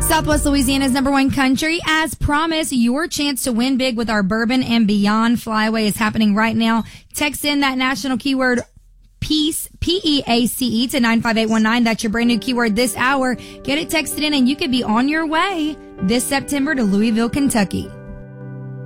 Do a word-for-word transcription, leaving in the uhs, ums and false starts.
Southwest Louisiana's number one country. As promised, your chance to win big with our Bourbon and Beyond Flyaway is happening right now. Text in that national keyword PEACE, P E A C E, to nine five eight one nine. That's your brand new keyword this hour. Get it texted in and you could be on your way this September to Louisville, Kentucky.